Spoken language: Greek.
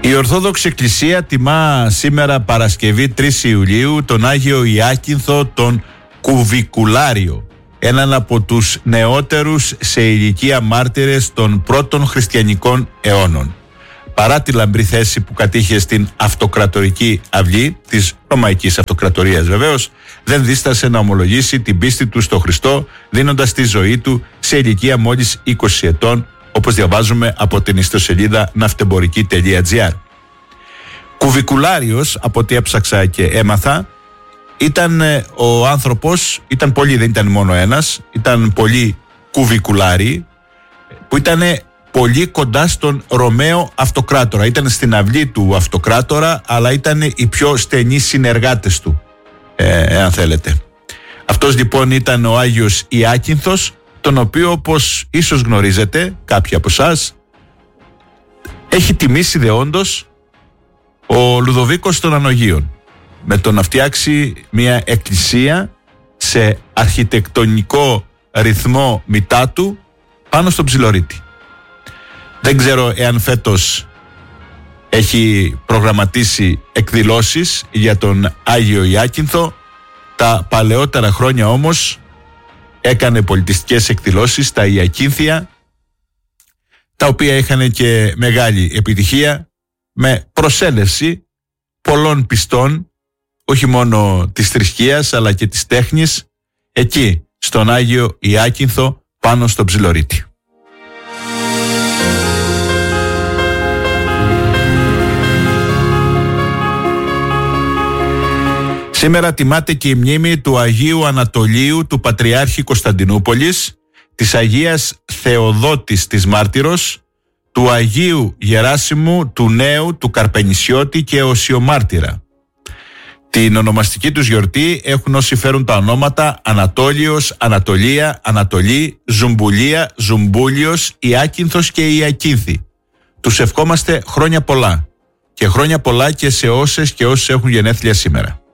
Η Ορθόδοξη Εκκλησία τιμά σήμερα Παρασκευή 3 Ιουλίου τον Άγιο Ιάκυνθο τον Κουβικουλάριο, έναν από τους νεότερους σε ηλικία μάρτυρες των πρώτων χριστιανικών αιώνων. Παρά τη λαμπρή θέση που κατήχε στην αυτοκρατορική αυλή της Ρωμαϊκής Αυτοκρατορίας βεβαίως, δεν δίστασε να ομολογήσει την πίστη του στο Χριστό, δίνοντας τη ζωή του σε ηλικία μόλις 20 ετών, όπως διαβάζουμε από την ιστοσελίδα ναυτεμπορική.gr. Κουβικουλάριος, από ό,τι έψαξα και έμαθα, ήταν ο άνθρωπος, ήταν πολλοί, δεν ήταν μόνο ένας, ήταν πολλοί κουβικουλάριοι, που ήταν πολύ κοντά στον Ρωμαίο Αυτοκράτορα. Ήταν στην αυλή του Αυτοκράτορα, αλλά ήταν οι πιο στενοί συνεργάτες του, εάν θέλετε. Αυτός λοιπόν ήταν ο Άγιος Ιάκυνθος, τον οποίο, όπως ίσως γνωρίζετε κάποιοι από εσάς, έχει τιμήσει δεόντως ο Λουδοβίκος των Ανογείων, με το να φτιάξει μια εκκλησία σε αρχιτεκτονικό ρυθμό Μητάτου πάνω στον Ψιλορίτη. Δεν ξέρω εάν φέτος έχει προγραμματίσει εκδηλώσεις για τον Άγιο Ιάκυνθο. Τα παλαιότερα χρόνια όμως έκανε πολιτιστικές εκδηλώσεις στα Ιακύνθια, τα οποία είχαν και μεγάλη επιτυχία, με προσέλευση πολλών πιστών, όχι μόνο της θρησκείας αλλά και της τέχνης, εκεί στον Άγιο Ιάκυνθο πάνω στον Ψιλορίτη. Σήμερα τιμάται και η μνήμη του Αγίου Ανατολίου του Πατριάρχη Κωνσταντινούπολης, της Αγίας Θεοδότης της Μάρτυρος, του Αγίου Γεράσιμου του Νέου του Καρπενησιώτη και Οσιομάρτυρα. Την ονομαστική τους γιορτή έχουν όσοι φέρουν τα ονόματα Ανατόλιος, Ανατολία, Ανατολή, Ζουμπουλία, Ζουμπούλιος, Ιάκυνθος και Ιακύνθη. Τους ευχόμαστε χρόνια πολλά, και χρόνια πολλά και σε όσες και όσους έχουν γενέθλια σήμερα.